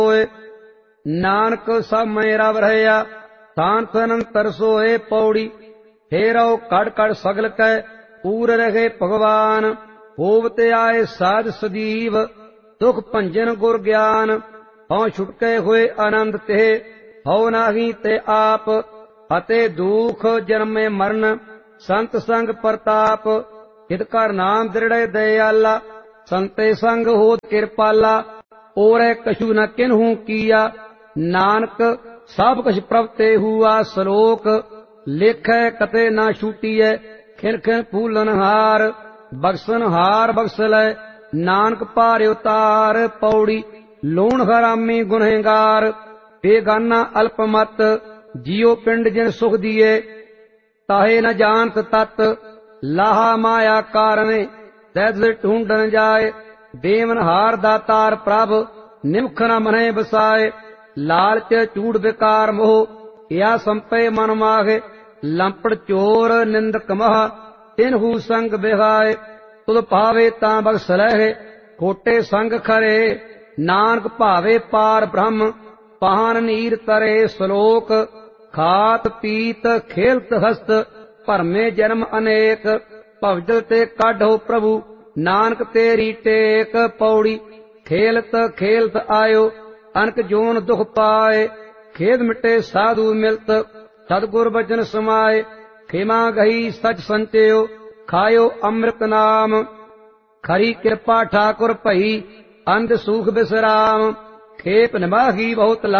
होए। नानक सब मैं रव रहया तान तनंतर सोए। पौड़ी फेरो कड़ कड़ सगल कै पूर रहे भगवान। होवते आए साध सजीव दुख भंजन गुर ज्ञान। हौ छुटके हुए आनंद ते हौ नाही ते आप। अते दुख जन्मे मरण संत संग प्रताप। हित कर नाम दृढ़ दयाला संते संग होत कृपाला। ओरे कछु न किन्हू किया नानक सब कछ प्रभ ते हुआ। सलोक लेखै कते न छूटिय खिन खिन फूलन हार। बक्सन हार बक्सलै नानक पार उतार। पौड़ी लूण हरामी गुनहगार बेगाना अल्पमत। जियो पिंड जिन सुख दिए ताहे न जानत तत्। लाहा माया कारणे दैद ढूंढन जाए। देवन हार दातार प्रभ निमख न मने बसाए। लालच चूड़ विकार मोह या संपे मन माहे। लंपड़ चोर निंदक मह तिन्हू संग बिहाए। तुद पावे तां बख्श लहे खोटे संग खरे। नानक भावे पार ब्रह्म पाहन नीर तरे। श्लोक खात पीत खेलत हस्त भरमे जन्म अनेक। भवजल ते काढो प्रभु नानक तेरी टेक। पौड़ी खेलत खेलत आयो अनक जोन दुख पाए। खेद मिटे साधु मिलत सतगुर बचन समाए। खेमा गही सच संचयो खायो अमृत नाम। खरी कृपा ठाकुर भई अंध सुख विश्राम। खेप निमाही बहुत